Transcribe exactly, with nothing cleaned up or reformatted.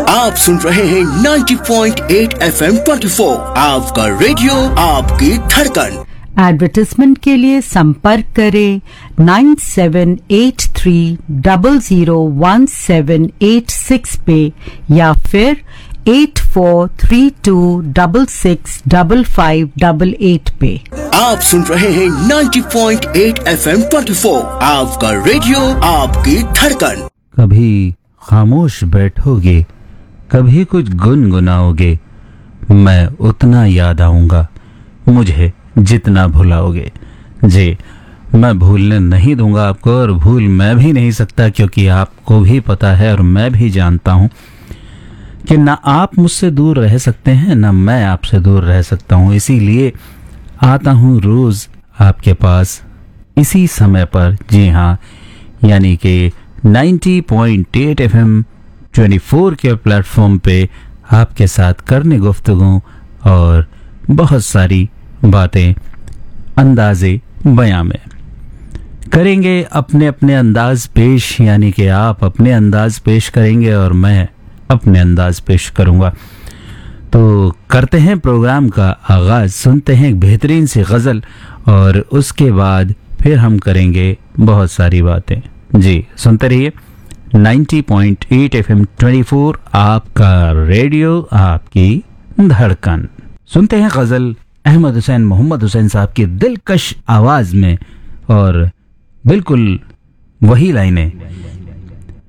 आप सुन रहे हैं नब्बे पॉइंट आठ एफ एम चौबीस, आपका रेडियो आपकी धड़कन। एडवर्टाइजमेंट के लिए संपर्क करें nine seven eight three double zero one seven eight six पे या फिर eight four three to double six double five double eight पे। आप सुन रहे हैं नब्बे पॉइंट आठ एफ एम चौबीस, आपका रेडियो आपकी धड़कन। कभी खामोश बैठोगे, कभी कुछ गुनगुनाओगे, मैं उतना याद आऊंगा मुझे जितना भुलाओगे। जी, मैं भूलने नहीं दूंगा आपको और भूल मैं भी नहीं सकता, क्योंकि आपको भी पता है और मैं भी जानता हूं कि ना आप मुझसे दूर रह सकते हैं ना मैं आपसे दूर रह सकता हूं। इसीलिए आता हूं रोज आपके पास इसी समय पर। जी हाँ, यानी कि नब्बे पॉइंट आठ एफ एम चौबीस के प्लेटफॉर्म पे आपके साथ करने गुफ्तगू और बहुत सारी बातें अंदाज़े बयां में करेंगे, अपने अपने अंदाज पेश। यानी कि आप अपने अंदाज पेश करेंगे और मैं अपने अंदाज पेश करूंगा। तो करते हैं प्रोग्राम का आगाज, सुनते हैं एक बेहतरीन सी गज़ल और उसके बाद फिर हम करेंगे बहुत सारी बातें। जी, सुनते रहिए नब्बे पॉइंट आठ एफ एम चौबीस, आपका रेडियो आपकी धड़कन। सुनते हैं गज़ल अहमद हुसैन मोहम्मद हुसैन साहब की दिलकश आवाज में और बिल्कुल वही लाइनें